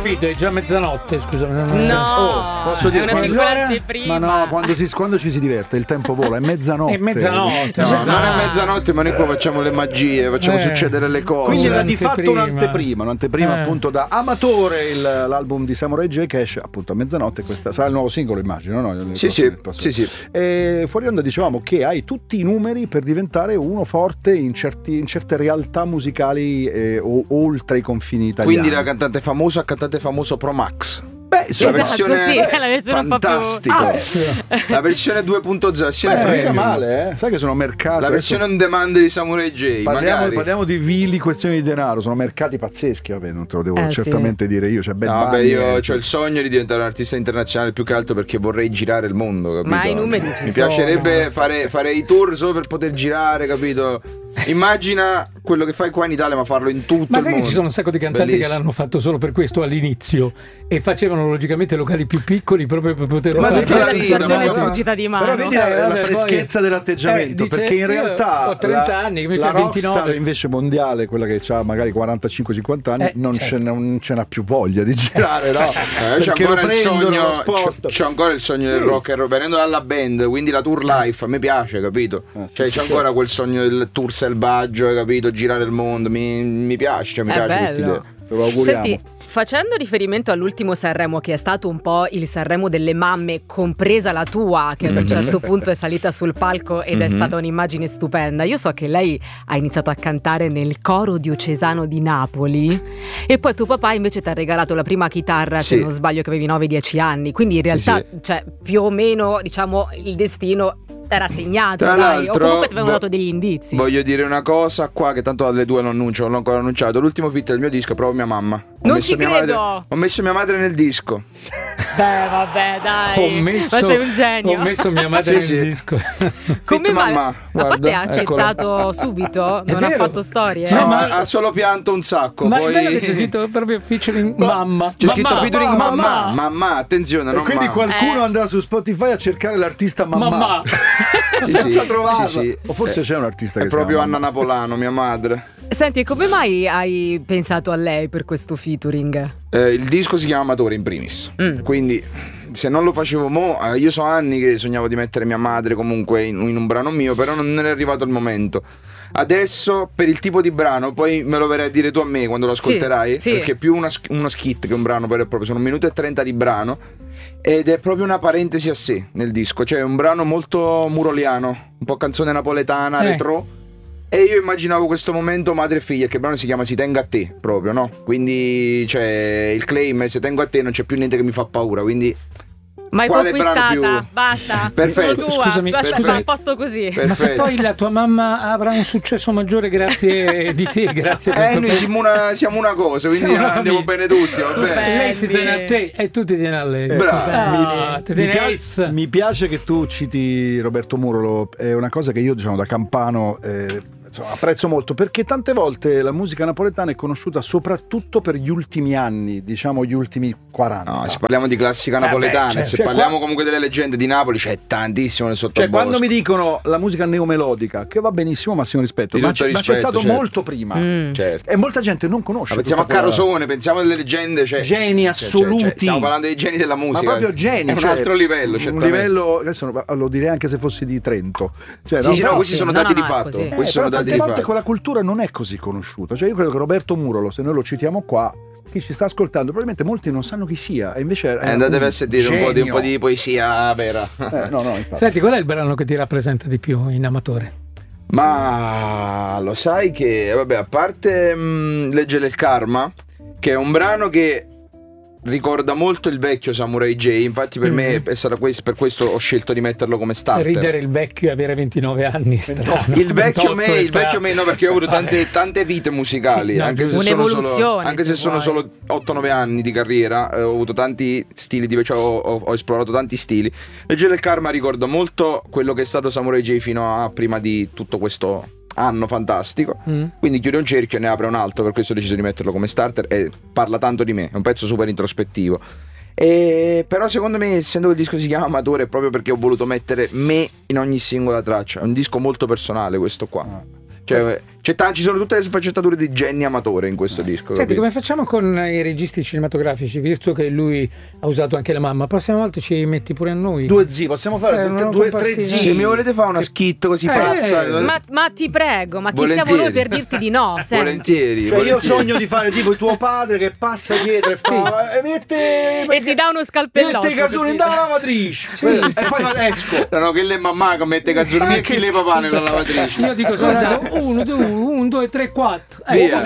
capito, è già mezzanotte, scusami. Posso dire, è una piccola anteprima. ma no, quando ci si diverte, il tempo vola, è mezzanotte. È mezzanotte. No, non è mezzanotte, ma noi qua facciamo le magie, facciamo succedere le cose. Quindi era di fatto Un'anteprima. un'anteprima appunto da Amatore, l'album di Samurai J che esce appunto a mezzanotte. Questa sarà il nuovo singolo, immagino, no? Sì. E fuori onda dicevamo che hai tutti i numeri per diventare uno forte in certe realtà musicali oltre i confini italiani. Quindi da cantante famoso Pro Max. Beh, Esatto, la versione sì, è la versione un po' più fantastico. La versione 2.0, la versione mica premium. male, sai che sono mercati. La versione on demand di Samurai J. Parliamo di vili questioni di denaro, sono mercati pazzeschi, vabbè, non te lo devo certamente dire io. Io ho il sogno di diventare un artista internazionale, più che altro perché vorrei girare il mondo, capito? Ma i numeri mi piacerebbe fare i tour solo per poter girare, capito? Immagina quello che fai qua in Italia, ma farlo in tutto il mondo. Ma sai che ci sono un sacco di cantanti Bellissimo. che l'hanno fatto solo per questo all'inizio e facevano logicamente locali più piccoli proprio per poter Ma fare. tutta la la vita, situazione è però- sfuggita di mano. Però vedi la freschezza dell'atteggiamento, dice, perché in io realtà ho 30 anni, mi la fai rockstar 29. invece mondiale, quella che ha magari 45-50 anni, non ce n'ha più voglia di girare, no? C'è Perché ancora lo il prendono, sogno, lo spostano. c'è ancora il sogno del rock and roll, venendo dalla band, quindi la tour life a me piace, capito? Cioè c'è ancora quel sogno del tour selvaggio, capito? Girare il mondo, mi piace, cioè mi piace questa idea. Te lo auguriamo. Senti, facendo riferimento all'ultimo Sanremo, che è stato un po' il Sanremo delle mamme, compresa la tua, che ad un certo punto è salita sul palco ed è stata un'immagine stupenda. Io so che lei ha iniziato a cantare nel coro diocesano di Napoli e poi tuo papà invece ti ha regalato la prima chitarra, se non sbaglio, che avevi 9-10 anni. Quindi in realtà, cioè, più o meno, diciamo, il destino era segnato, Tra dai, o l'altro, comunque ti avevano dato degli indizi. Voglio dire una cosa qua, che tanto alle 2 non l'ho ancora annunciato. L'ultimo feat del mio disco è proprio mia mamma. Non ci credo. Ho messo mia madre nel disco. Beh, vabbè, dai. Ma sei un genio. Ho messo mia madre Sì, nel sì. disco. Come mai? mamma, A guarda, parte ha accettato eccolo. subito, non ha vero? fatto storie. No, ma ha solo pianto un sacco. Ma poi è bello che c'è scritto proprio featuring mamma. c'è scritto Mamma, featuring mamma. mamma, attenzione, E non quindi mamma. qualcuno andrà su Spotify a cercare l'artista mamma. Senza sì, trovarla. sì. O forse c'è un artista che È si proprio chiama Anna Napolano, mia madre. Senti, e come mai hai pensato a lei per questo featuring? Il disco si chiama Amatore in primis. Quindi se non lo facevo io so anni che sognavo di mettere mia madre comunque in un brano mio, però non è arrivato il momento. Adesso per il tipo di brano, poi me lo verrai a dire tu a me quando lo ascolterai, sì. perché è più uno skit che un brano vero e proprio, sono 1 minuto e 30 di brano ed è proprio una parentesi a sé nel disco, cioè è un brano molto muroliano, un po' canzone napoletana, retro. E io immaginavo questo momento madre e figlia, che il brano si chiama Si tenga a te proprio, no? Quindi cioè il claim è: se tengo a te non c'è più niente che mi fa paura, quindi Ma hai quale brano conquistata, più? basta. Perfetto. Tua, Scusami, lasciala a posto così. Perfetto. Ma se poi la tua mamma avrà un successo maggiore grazie di te, grazie a tutto noi siamo una cosa, quindi Siamo una andiamo famiglia. bene tutti, va bene. Lei si tiene a te e tu ti tieni a lei. Bravo. Ti tieni a Ace. Mi piace che tu citi Roberto Murolo, è una cosa che io, diciamo, da campano apprezzo molto, perché tante volte la musica napoletana è conosciuta soprattutto per gli ultimi anni, diciamo gli ultimi 40. No, se parliamo di classica napoletana, certo. se Cioè, parliamo comunque delle leggende di Napoli, c'è tantissimo nel Cioè, sottobosco. quando mi dicono la musica neomelodica, che va benissimo, massimo rispetto, Di ma tutto c'è rispetto, stato certo. molto prima. Certo. E molta gente non conosce. Ma pensiamo a tutta quella- Carosone, pensiamo alle leggende, cioè, Geni assoluti. stiamo parlando dei geni della Ma musica. proprio geni, è un cioè, altro livello, un certamente. livello, adesso lo direi anche se fossi di Trento. Cioè, Sì, no, questi sì. sono No, dati no, di no, è fatto. così. Questi sono però dati tante di volte fatto. quella cultura non è così conosciuta. Cioè, io credo che Roberto Murolo, se noi lo citiamo qua, chi ci sta ascoltando, probabilmente molti non sanno chi sia. E invece Andatevi a sentire un genio. po' di poesia vera. No, infatti. Senti, qual è il brano che ti rappresenta di più in Amatore? Ma lo sai che, vabbè, a parte Legge del Karma, che è un brano che ricorda molto il vecchio Samurai J, infatti per me è stato per questo ho scelto di metterlo come starter. Ridere il vecchio e avere 29 anni, strano. Il vecchio 28 me, è il strano. vecchio me, no, perché ho avuto tante vite musicali, Sì, no, anche se un'evoluzione, anche se se sono vuoi. solo 8-9 anni di carriera, ho avuto tanti stili, cioè ho esplorato tanti stili. Legge del Karma ricorda molto quello che è stato Samurai J fino a prima di tutto questo anno fantastico, quindi chiude un cerchio e ne apre un altro, per questo ho deciso di metterlo come starter e parla tanto di me, è un pezzo super introspettivo. Però secondo me, essendo che il disco si chiama Amatore, è proprio perché ho voluto mettere me in ogni singola traccia, è un disco molto personale questo qua. Cioè, ci sono tutte le sfaccettature di Jenny Amatore in questo disco. Senti, capito? come facciamo con i registi cinematografici? Visto che lui ha usato anche la mamma, la prossima volta ci metti pure a noi. 2 zii, possiamo fare una 2 comparsina. 3 zii. Se mi volete fare una skit così pazza, Ma ti prego, ma chi siamo Volentieri. noi per dirti di no? Senti. volentieri. Cioè io volentieri. sogno di fare tipo il tuo padre che passa dietro e fa E ti dà uno scalpellotto. mette i casoni in dalla lavatrice e poi esco. No, che lei mamma che mette cazzurri mia e chi le papà nella lavatrice. Io dico Scusa. 1, 2, 3, 4. Via.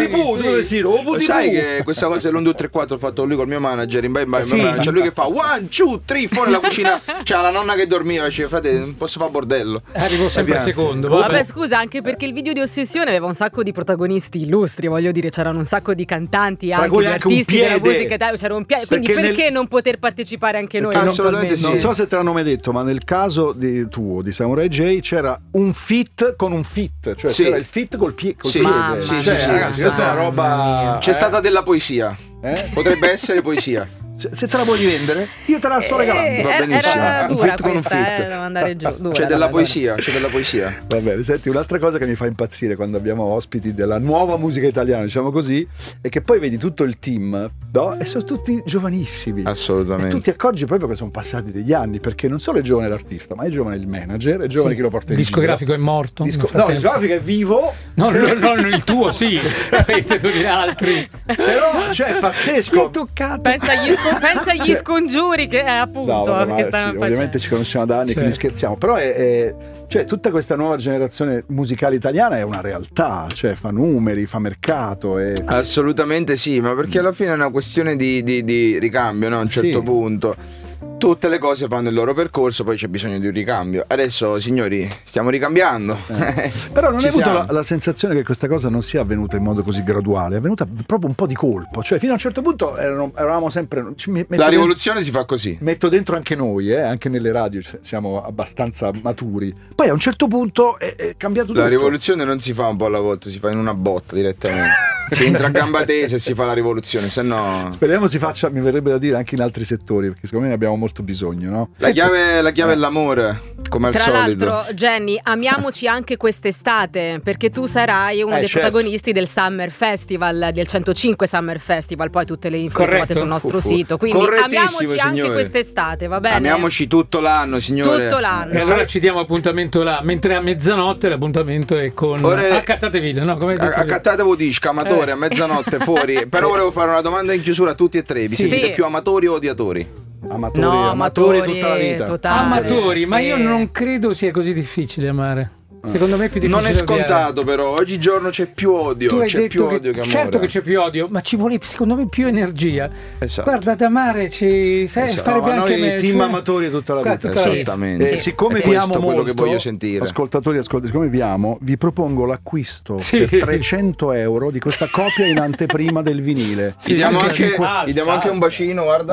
Sai che questa cosa dell'1, 2, 3, 4 ho fatto lui col mio manager in Bye Bye Sì. C'è lui che fa 1, 2, 3 fuori la cucina. C'è la nonna che dormiva, dice frate non posso fare bordello. Arrivo sempre al secondo. Vabbè, scusa, anche perché il video di Ossessione aveva un sacco di protagonisti illustri, voglio dire, c'erano un sacco di cantanti, anche cui di anche un artisti della piede. musica italiana, c'era un piede, quindi Perché perché non poter partecipare anche noi? Assolutamente eventualmente? sì. Non so se te l'hanno mai detto, ma nel caso tuo di Samurai J c'era un fit con un fit, cioè Sì. c'era il fit col Sì. piede. Mamma Sì, Cioè, sì, ragazzi, questa è una roba. C'è stata della poesia. Eh? Potrebbe essere poesia. Se te la vuoi vendere, io te la sto regalando. Va benissimo. Era Un dura fit con un questa, fit. devo andare giù. Dura, C'è della dai, poesia, c'è della poesia. Va bene, senti, un'altra cosa che mi fa impazzire quando abbiamo ospiti della nuova musica italiana, diciamo così, è che poi vedi tutto il team, no? E sono tutti giovanissimi. Assolutamente. E tu ti accorgi proprio che sono passati degli anni, perché non solo è giovane l'artista, ma è giovane il manager, è giovane chi lo porta Il in discografico è morto. nel No, il frattempo. discografico è vivo, No, non il tuo, sì. Avete tutti gli altri. però cioè è pazzesco. Pensa agli scongiuri che appunto No, vabbè, ma che stanno ovviamente facendo. ci conosciamo da anni, Certo. quindi scherziamo. Però cioè, tutta questa nuova generazione musicale italiana è una realtà, cioè fa numeri, fa mercato. Assolutamente sì, ma perché alla fine è una questione di ricambio, no? A un certo Sì. punto. Tutte le cose fanno il loro percorso, poi c'è bisogno di un ricambio. Adesso, signori, stiamo ricambiando. Però non Ci hai avuto siamo. la sensazione che questa cosa non sia avvenuta in modo così graduale, è avvenuta proprio un po' di colpo. Cioè, fino a un certo punto eravamo sempre. La rivoluzione si fa così. Metto dentro anche noi, anche nelle radio siamo abbastanza maturi. Poi a un certo punto è cambiato tutto. La rivoluzione non si fa un po' alla volta, si fa in una botta direttamente. Si entra a gamba tesa e si fa la rivoluzione, se no. Speriamo si faccia, mi verrebbe da dire, anche in altri settori, perché secondo me ne abbiamo molto bisogno, no? La chiave è l'amore, come al Tra solito. l'altro, Jenny, amiamoci anche quest'estate, perché tu sarai uno dei certo. protagonisti del Summer Festival, del 105 Summer Festival, poi tutte le info le trovate Corretto. sul nostro sito, quindi Correttissimo, amiamoci anche signore. quest'estate, va bene? Amiamoci tutto l'anno, signore. Tutto l'anno. E allora ci diamo appuntamento là, mentre a mezzanotte l'appuntamento è con Accattatevi, no? Come hai detto? Accattatevo disco, amatore, a mezzanotte fuori. Però volevo fare una domanda in chiusura a tutti e tre. Vi Sì. sentite Sì. più amatori o odiatori? Amatori, No, amatori amatori tutta la vita. totali. Amatori, ma Sì. io non credo sia così difficile amare. Secondo me è più difficile. Non è odiare. scontato, però. Oggigiorno c'è più odio. Tu hai C'è più detto odio che amore. certo che c'è più odio, ma ci vuole secondo me più energia. Esatto. Guarda, ad amare ci sai Esatto. fare No, ma anche noi me. team cioè- amatori tutta la Qua, vita. tutta la vita. Esattamente. Siccome È vi questo amo quello molto, che voglio sentire. ascoltatori, siccome vi amo, vi propongo l'acquisto Sì. per 300 euro di questa copia in anteprima del vinile. Gli diamo anche, Alza, gli diamo anche un bacino, guarda.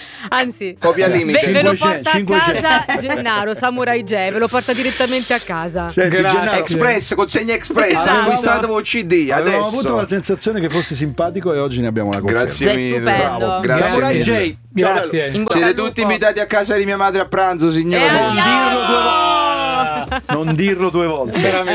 Anzi, Copia limite. ve lo 500, porta a 500. casa Gennaro, Samurai J, ve lo porta direttamente a casa. Senti, Grazie. Gennaro, Express, consegna Express. Esatto. Acquistatevo un CD avevamo adesso. avuto la sensazione che fosse simpatico e oggi ne abbiamo una conferma. Grazie Sei mille. stupendo. Bravo. Grazie Samurai mille. J, ciao, Grazie. In bocca Siete al tutti lupo. invitati a casa di mia madre a pranzo, signori. E andiamo! Non dirlo due volte. Veramente.